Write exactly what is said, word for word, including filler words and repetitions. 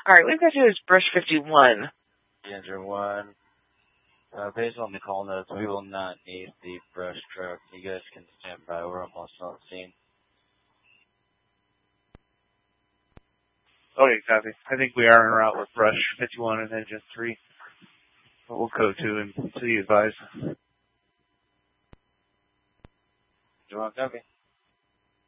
All right, we've got you as Brush fifty-one. Danger one. Uh, based on the call notes, we will not need the brush truck. You guys can stand by. We're almost on the scene. Okay, copy. I think we are en route with Brush fifty-one and Engine three. But we'll code two and see you advise. Do you want to copy?